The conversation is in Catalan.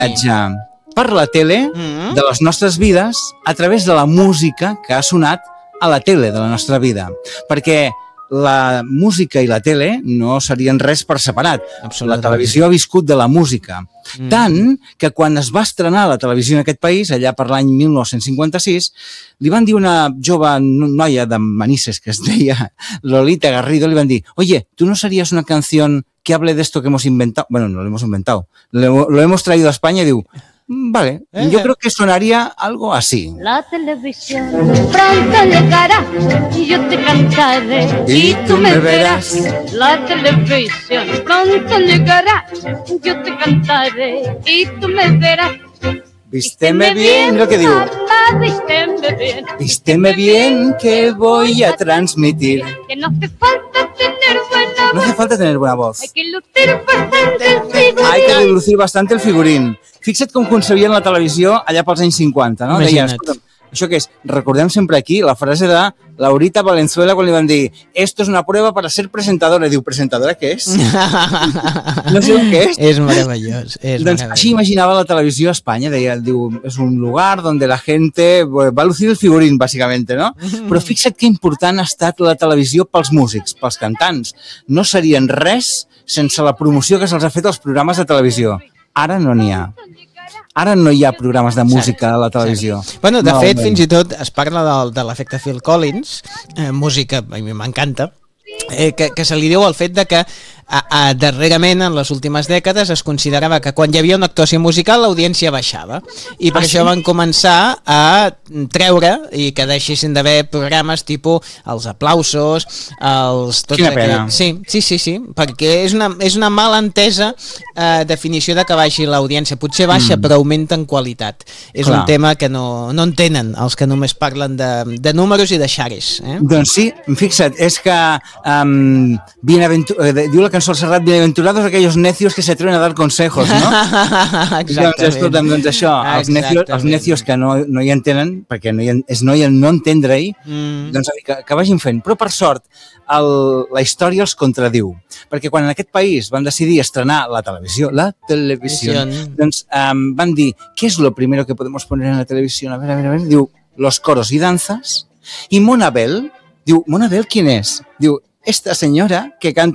viatge per la tele de les nostres vides a través de la música que ha sonat a la tele de la nostra vida. Perquè la música i la tele no serien res per separat. La televisió ha viscut de la música. Tant que quan es va estrenar la televisió en aquest país, allà per l'any 1956, li van dir una jove noia de Manises que es deia Lolita Garrido, li van dir: oye, ¿tú no serías una canción que hable de esto que hemos inventado? Bueno, no lo hemos inventado, lo hemos traído a España. Y digo, vale, yo creo que sonaría algo así. La televisión pronto llegará y yo te cantaré y tú me verás. La televisión pronto llegará, yo te cantaré y tú me verás. Vísteme bien, lo que digo. Papá, vísteme bien. Vísteme bien, que voy a transmitir. Que no hace falta tener buena voz. No hace falta tener buena voz. Hay que lucir bastante el figurín. Hay que lucir bastante el figurín. Fixa't com concebien la televisió allà pels anys 50, no? Deia, escolta, això què és? Recordem sempre aquí la frase de Laurita Valenzuela quan li van dir: esto es una prueba para ser presentadora. I diu, ¿presentadora què és? No sé què és. És meravellós. Doncs així imaginava la televisió a Espanya. Deia, diu, és un lugar donde la gente va a lucir el figurín, bàsicament, no? Però fixa't que important ha estat la televisió pels músics, pels cantants. No serien res sense la promoció que se'ls ha fet als programes de televisió. Ara no n'hi ha. Ara no hi ha programes de música a la televisió. Bueno, de fet, fins i tot es parla de l'efecte Phil Collins, música, a mi m'encanta, que se li diu el fet de que darrerament, en les últimes dècades, es considerava que quan hi havia una actuació musical l'audiència baixava, i per això van començar a treure i que deixessin d'haver programes tipus els aplausos, els... Quina pena. Sí, perquè és una mal entesa definició de que baixi l'audiència. Potser baixa, però augmenta en qualitat. És un tema que no entenen els que només parlen de números i de xares. Doncs sí, fixa't, és que diu la cançó al Serrat, bienaventurados aquellos necios que se atreven a dar consejos, no? Exactament. Doncs això, els necios que no hi entenen, perquè és no entendre-hi, doncs que vagin fent. Però per sort, la història els contradiu, perquè quan en aquest país van decidir estrenar la televisió, doncs van dir, ¿qué es lo primero que podemos poner en la televisión? A ver, diu, los coros y danzas, i Mona Bell, diu, ¿Mona Bell quién es? Diu, esta señora que canta